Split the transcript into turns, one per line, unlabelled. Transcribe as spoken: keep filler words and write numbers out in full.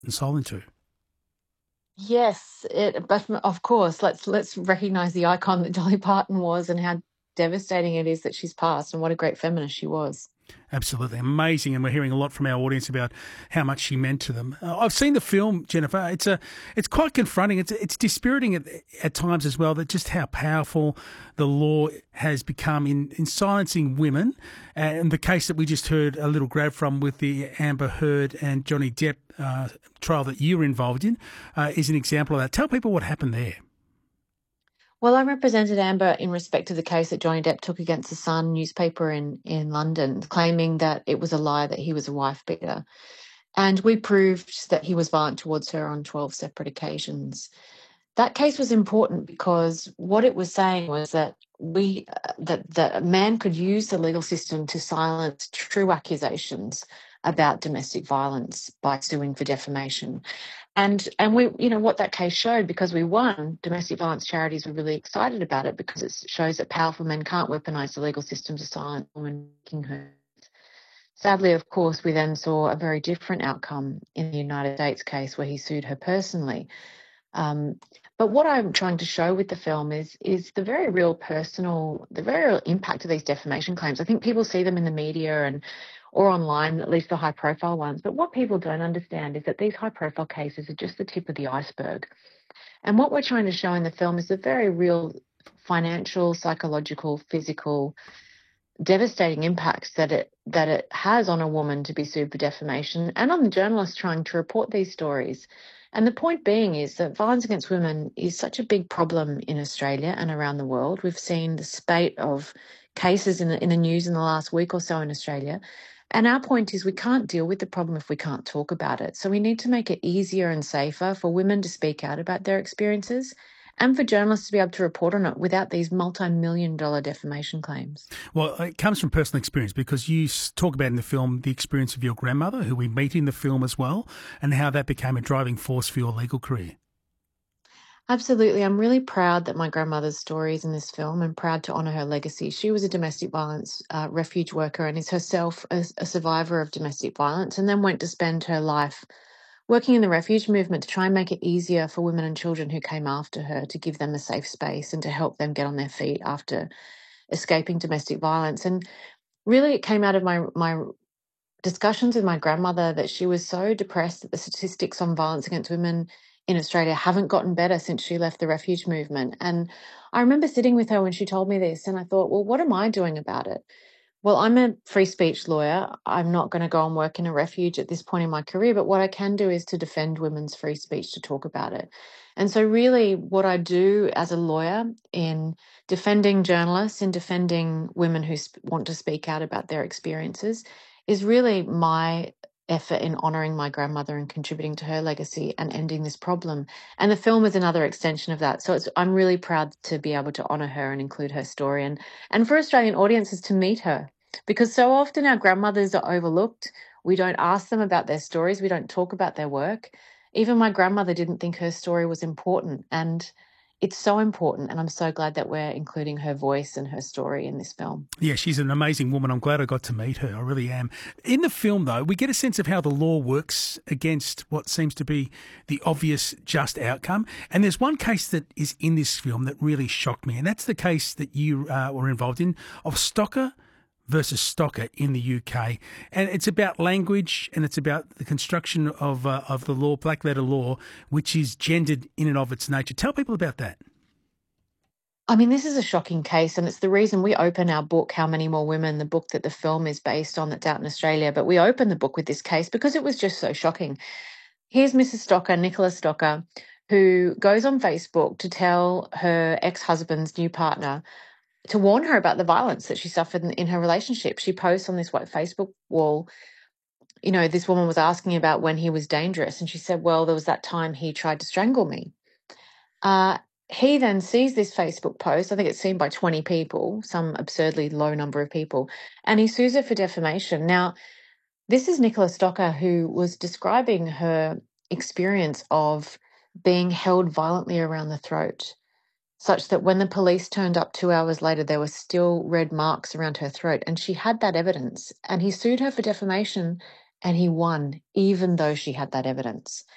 silent to.
Yes, it, but of course, let's let's recognize the icon that Dolly Parton was and how devastating it is that she's passed and what a great feminist she was.
Absolutely amazing, and we're hearing a lot from our audience about how much she meant to them. Uh, I've seen the film, Jennifer. It's a, it's quite confronting. It's it's dispiriting at, at times as well. That just how powerful the law has become in, in silencing women. And the case that we just heard a little grab from with the Amber Heard and Johnny Depp uh, trial that you were involved in uh, is an example of that. Tell people what happened there.
Well, I represented Amber in respect to the case that Johnny Depp took against the Sun newspaper in, in London, claiming that it was a lie that he was a wife beater. And we proved that he was violent towards her on twelve separate occasions. That case was important because what it was saying was that we uh, that that a man could use the legal system to silence true accusations about domestic violence by suing for defamation. And and we, you know, what that case showed, because we won, domestic violence charities were really excited about it because it shows that powerful men can't weaponize the legal system to silence a woman making her. Sadly, of course, we then saw a very different outcome in the United States case where he sued her personally. Um, but what I'm trying to show with the film is is the very real personal, the very real impact of these defamation claims. I think people see them in the media and or online, at least the high profile ones. But what people don't understand is that these high profile cases are just the tip of the iceberg. And what we're trying to show in the film is the very real financial, psychological, physical, devastating impacts that it that it has on a woman to be sued for defamation and on the journalists trying to report these stories. And the point being is that violence against women is such a big problem in Australia and around the world. We've seen the spate of cases in the, in the news in the last week or so in Australia. And our point is we can't deal with the problem if we can't talk about it. So we need to make it easier and safer for women to speak out about their experiences and for journalists to be able to report on it without these multi-million dollar defamation claims.
Well, it comes from personal experience because you talk about in the film the experience of your grandmother, who we meet in the film as well, and how that became a driving force for your legal career.
Absolutely. I'm really proud that my grandmother's story is in this film and proud to honour her legacy. She was a domestic violence uh, refuge worker and is herself a, a survivor of domestic violence, and then went to spend her life working in the refuge movement to try and make it easier for women and children who came after her, to give them a safe space and to help them get on their feet after escaping domestic violence. And really it came out of my my discussions with my grandmother that she was so depressed that the statistics on violence against women in Australia haven't gotten better since she left the refuge movement. And I remember sitting with her when she told me this, and I thought, well, what am I doing about it? Well, I'm a free speech lawyer. I'm not going to go and work in a refuge at this point in my career, but what I can do is to defend women's free speech, to talk about it. And so, really, what I do as a lawyer in defending journalists, in defending women who sp- want to speak out about their experiences, is really my effort in honouring my grandmother and contributing to her legacy and ending this problem. And the film is another extension of that. So it's, I'm really proud to be able to honour her and include her story, and, and for Australian audiences to meet her, because so often our grandmothers are overlooked. We don't ask them about their stories. We don't talk about their work. Even my grandmother didn't think her story was important. And it's so important. And I'm so glad that we're including her voice and her story in this film.
Yeah, she's an amazing woman. I'm glad I got to meet her. I really am. In the film, though, we get a sense of how the law works against what seems to be the obvious just outcome. And there's one case that is in this film that really shocked me, and that's the case that you uh, were involved in of Stocker versus Stocker in the U K. And it's about language, and it's about the construction of uh, of the law, black letter law, which is gendered in and of its nature. Tell people about that.
I mean, this is a shocking case, and it's the reason we open our book, How Many More Women, the book that the film is based on that's out in Australia. But we open the book with this case because it was just so shocking. Here's Missus Stocker, Nicola Stocker, who goes on Facebook to tell her ex-husband's new partner to warn her about the violence that she suffered in, in her relationship. She posts on this white Facebook wall, you know, this woman was asking about when he was dangerous, and she said, well, there was that time he tried to strangle me. Uh, he then sees this Facebook post. I think it's seen by twenty people, some absurdly low number of people, and he sues her for defamation. Now, this is Nicola Stocker, who was describing her experience of being held violently around the throat, such that when the police turned up two hours later, there were still red marks around her throat. And she had that evidence. And he sued her for defamation and he won, even though she had that evidence.